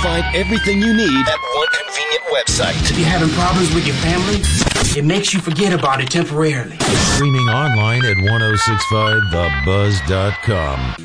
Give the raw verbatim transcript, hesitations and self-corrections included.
find everything you need at one convenient website. If you're having problems with your family, it makes you forget about it temporarily. Streaming online at ten sixty-five the buzz dot com.